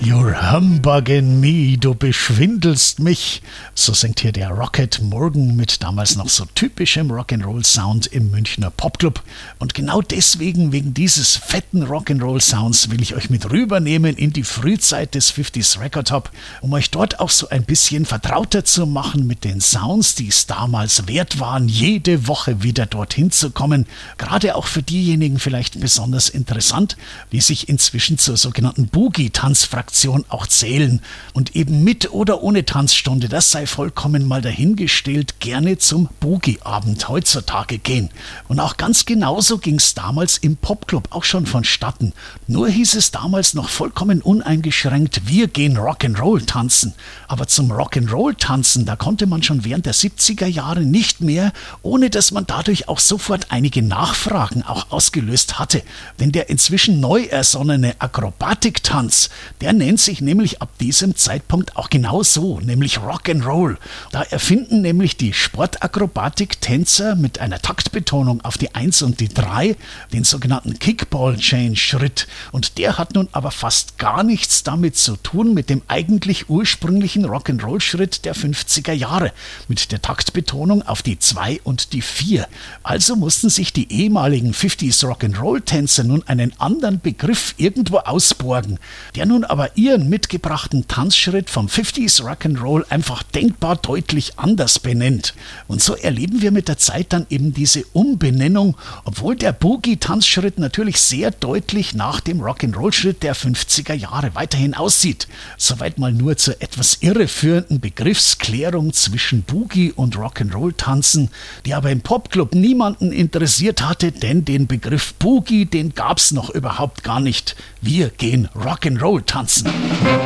You're humbugging me, du beschwindelst mich. So singt hier der Rocket Morgan mit damals noch so typischem Rock'n'Roll-Sound im Münchner Popclub. Und genau deswegen, wegen dieses fetten Rock'n'Roll-Sounds, will ich euch mit rübernehmen in die Frühzeit des 50s Record Hop, um euch dort auch so ein bisschen vertrauter zu machen mit den Sounds, die es damals wert waren, jede Woche wieder dorthin zu kommen. Gerade auch für diejenigen vielleicht besonders interessant, die sich inzwischen zur sogenannten Boogie-Tanzfraktion auch zählen und eben mit oder ohne Tanzstunde, das sei vollkommen mal dahingestellt, gerne zum Boogie-Abend heutzutage gehen. Und auch ganz genauso ging es damals im Popclub auch schon vonstatten. Nur hieß es damals noch vollkommen uneingeschränkt, wir gehen Rock'n'Roll tanzen. Aber zum Rock'n'Roll tanzen, da konnte man schon während der 70er Jahre nicht mehr, ohne dass man dadurch auch sofort einige Nachfragen auch ausgelöst hatte. Denn der inzwischen neu ersonnene Akrobatiktanz, der nennt sich nämlich ab diesem Zeitpunkt auch genau so, nämlich Rock'n'Roll. Da erfinden nämlich die Sportakrobatik-Tänzer mit einer Taktbetonung auf die 1 und die 3 den sogenannten Kickball-Change-Schritt. Und der hat nun aber fast gar nichts damit zu tun mit dem eigentlich ursprünglichen Rock'n'Roll-Schritt der 50er Jahre, mit der Taktbetonung auf die 2 und die 4. Also mussten sich die ehemaligen 50s Rock'n'Roll-Tänzer nun einen anderen Begriff irgendwo ausborgen, der nun aber ihren mitgebrachten Tanzschritt vom 50s Rock'n'Roll einfach denkbar deutlich anders benennt. Und so erleben wir mit der Zeit dann eben diese Umbenennung, obwohl der Boogie-Tanzschritt natürlich sehr deutlich nach dem Rock'n'Roll-Schritt der 50er Jahre weiterhin aussieht. Soweit mal nur zur etwas irreführenden Begriffsklärung zwischen Boogie und Rock'n'Roll-Tanzen, die aber im Popclub niemanden interessiert hatte, denn den Begriff Boogie, den gab's noch überhaupt gar nicht. Wir gehen Rock'n'Roll tanzen.